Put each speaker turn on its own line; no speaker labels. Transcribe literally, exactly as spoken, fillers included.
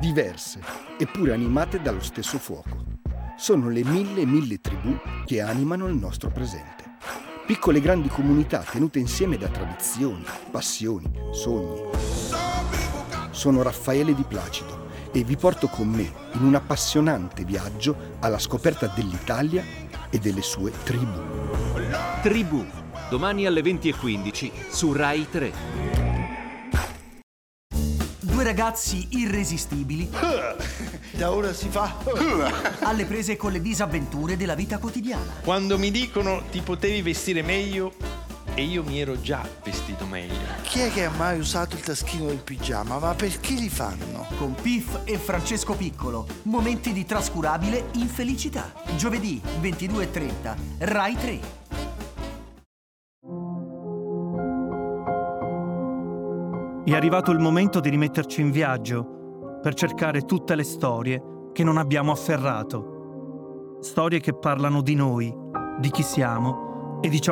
diverse, eppure animate dallo stesso fuoco. Sono le mille e mille tribù che animano il nostro presente. Piccole e grandi comunità tenute insieme da tradizioni, passioni, sogni. Sono Raffaele Di Placido e vi porto con me in un appassionante viaggio alla scoperta dell'Italia e delle sue tribù.
Tribù, domani alle venti e quindici su Rai tre.
Due ragazzi irresistibili
Da ora si fa
alle prese con le disavventure della vita quotidiana.
Quando mi dicono ti potevi vestire meglio e io mi ero già vestito meglio.
Chi è che ha mai usato il taschino del pigiama? Ma perché li fanno?
Con Piff e Francesco Piccolo, momenti di trascurabile infelicità. Giovedì ventidue e trenta, Rai tre.
È arrivato il momento di rimetterci in viaggio per cercare tutte le storie che non abbiamo afferrato. Storie che parlano di noi, di chi siamo e di ciò